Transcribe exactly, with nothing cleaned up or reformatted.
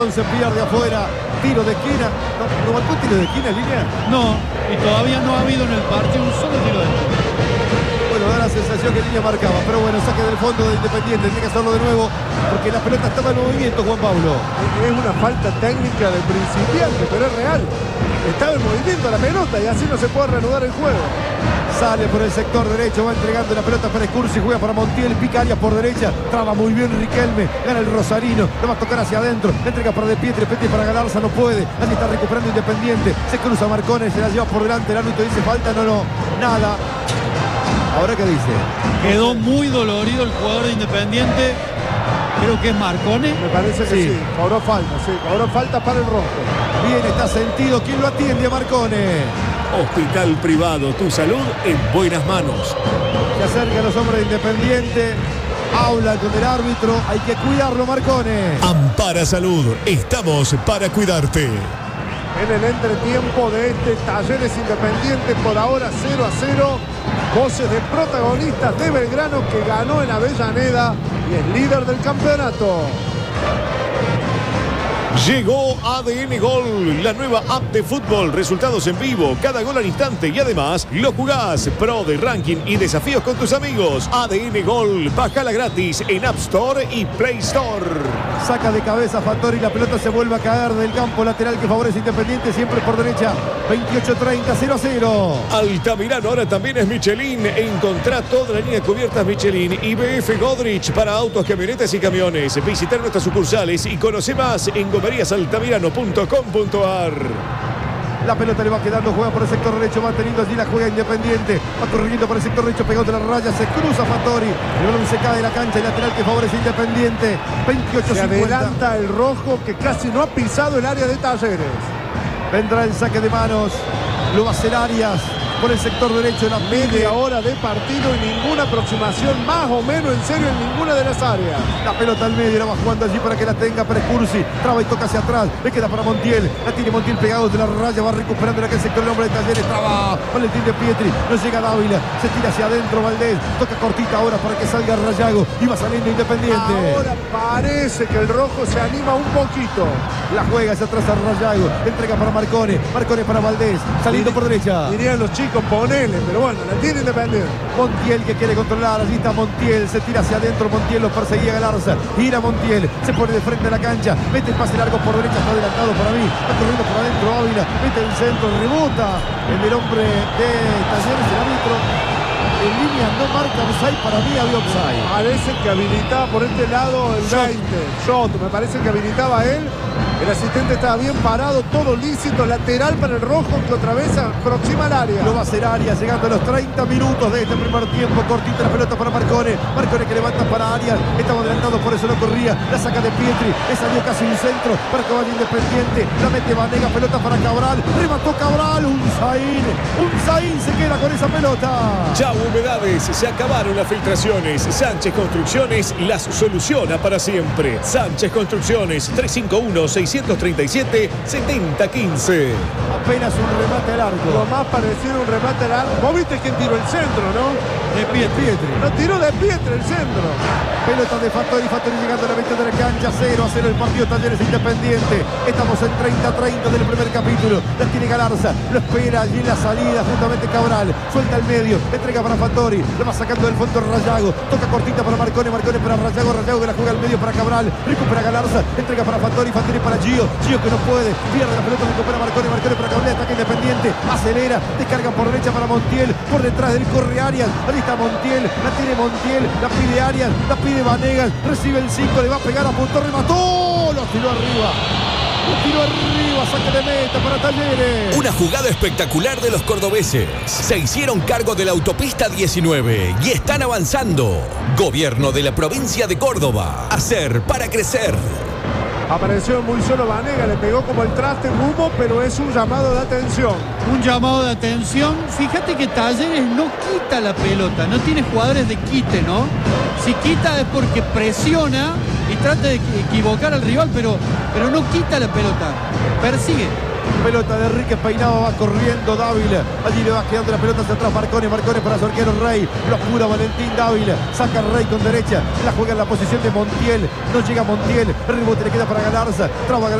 Se pierde afuera, tiro de esquina. ¿No, no marcó tiro de esquina en línea? No, y todavía no ha habido en el partido un solo tiro de esquina. Bueno, da la sensación que línea marcaba, pero bueno, saque del fondo de Independiente, tiene que hacerlo de nuevo, porque la pelota estaba en movimiento, Juan Pablo. Es una falta técnica de principiante, pero es real. Estaba en movimiento la pelota y así no se puede reanudar el juego. Sale por el sector derecho, va entregando la pelota para Scursi, juega para Montiel, pica área por derecha, traba muy bien Riquelme, gana el Rosarino, lo va a tocar hacia adentro, entrega para De Pietri, Pietri para Galarza, no puede, así está recuperando Independiente, se cruza Marcones, se la lleva por delante, el árbitro dice falta, no, no, nada. ¿Ahora qué dice? Quedó muy dolorido el jugador de Independiente, creo que es Marcones. Me parece que sí, sí. Cobró falta, sí, cobró falta para el rojo. Bien, está sentido, ¿quién lo atiende a Marcones? Hospital Privado, tu salud en buenas manos. Se acercan los hombres de Independiente, habla con el árbitro, hay que cuidarlo, Marcones. Ampara Salud, estamos para cuidarte. En el entretiempo de este Talleres Independiente, por ahora cero a cero. Voces de protagonistas de Belgrano, que ganó en Avellaneda y es líder del campeonato. Llegó A D N Gol, la nueva app de fútbol, resultados en vivo, cada gol al instante y además lo jugás pro de ranking y desafíos con tus amigos. A D N Gol, bájala gratis en App Store y Play Store. Saca de cabeza Fattori, la pelota se vuelve a caer del campo lateral que favorece Independiente, siempre por derecha. Veintiocho treinta, cero a cero. Altamirano ahora también es Michelin. Encontrá toda la línea de cubiertas Michelin y B F Godrich para autos, camionetas y camiones. Visitar nuestras sucursales y conoce más en gomerías altamirano punto com punto ar. La pelota le va quedando, juega por el sector derecho, manteniendo allí la juega Independiente. Va corriendo por el sector derecho, pegado de la raya, se cruza Fattori. El balón se cae de la cancha, el lateral que favorece Independiente. veintiocho cincuenta. Se adelanta el rojo, que casi no ha pisado el área de Talleres. Vendrá el saque de manos, lo va a hacer Arias por el sector derecho, la media hora de partido y ninguna aproximación más o menos en serio en ninguna de las áreas. La pelota al medio, la va jugando allí para que la tenga para Scursi, traba y toca hacia atrás, le queda para Montiel, la tiene Montiel pegado de la raya, va recuperando en aquel sector el hombre de Talleres, traba Valentín de Pietri, no llega Dávila, se tira hacia adentro Valdés, toca cortita ahora para que salga Rayago y va saliendo Independiente. Ahora parece que el rojo se anima un poquito. La juega hacia atrás a Rayago, entrega para Marcone, Marcone para Valdés, saliendo por derecha. Dirían los chicos, ponele, pero bueno, la tiene Independiente. Montiel que quiere controlar, allí está Montiel, se tira hacia adentro, Montiel lo perseguía Galarza, gira Montiel, se pone de frente a la cancha, mete el pase largo por derecha, está adelantado para mí, está corriendo por adentro Ávila, mete el centro, rebota el del hombre de Talleres, el árbitro en línea no marca offside, para mí había offside. Parece que habilitaba por este lado el veinte, Shot, me parece que habilitaba él. El asistente estaba bien parado, todo lícito, lateral para el rojo que otra vez aproxima al área. Lo va a hacer Arias, llegando a los treinta minutos de este primer tiempo. Cortita la pelota para Marcone, Marcone que levanta para Arias, estaba adelantado, por eso no corría, la saca de Pietri, le salió casi un centro para que vaya Independiente, la mete Vanega, pelota para Cabral, remató Cabral, un Zain, un Zain se queda con esa pelota. Chau humedades, se acabaron las filtraciones. Sánchez Construcciones las soluciona para siempre. Sánchez Construcciones, tres cinco uno, seis tres siete, siete cero uno cinco. Apenas un remate al arco. Lo más parecido a un remate al arco. Vos viste quién tiró el centro, ¿no? De Pietri. No tiró de Pietri el centro. Pelota de Fattori, Fattori llegando a la mitad de la cancha, cero a cero el partido Talleres Independiente. Estamos en treinta a treinta del primer capítulo. La tiene Galarza, lo espera allí en la salida, justamente Cabral. Suelta al medio, entrega para Fattori, lo va sacando del fondo Rayago. Toca cortita para Marcone, Marcone para Rayago, Rayago que la juega al medio para Cabral. Recupera Galarza, entrega para Fattori, Fattori para Gio, Gio que no puede, pierde la pelota, recupera Marcone, Marcone para Cabral, ataque Independiente, acelera, descarga por derecha para Montiel, por detrás del corre Arias, ahí está Montiel, la tiene Montiel, la pide Arias, la pide Vanegas, recibe el cinco, le va a pegar, apuntó, remató, lo tiró arriba. Lo tiró arriba, saque de meta para Talleres. Una jugada espectacular de los cordobeses. Se hicieron cargo de la autopista diecinueve y están avanzando. Gobierno de la provincia de Córdoba. Hacer para crecer. Apareció muy solo Vanega, le pegó como el traste en humo, pero es un llamado de atención. Un llamado de atención. Fíjate que Talleres no quita la pelota, no tiene jugadores de quite, ¿no? Si quita es porque presiona y trata de equivocar al rival, pero, pero no quita la pelota, persigue. Pelota de Enrique Peinado, va corriendo Dávila. Allí le va quedando la pelota hacia atrás Marconi. Marconi para su arquero Rey. Lo apura Valentín Dávila. Saca Rey con derecha. La juega en la posición de Montiel. No llega Montiel. El rebote le queda para Galarza. Traba